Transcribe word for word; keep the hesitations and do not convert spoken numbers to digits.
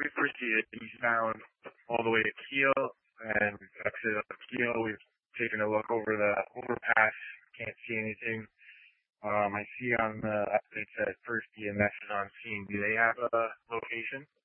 we've proceeded eastbound all the way to Kiel, and we've exited up Kiel. We've taken a look over the overpass. Can't see anything. Um, I see on the update that First E M S is on scene. Do they have a location?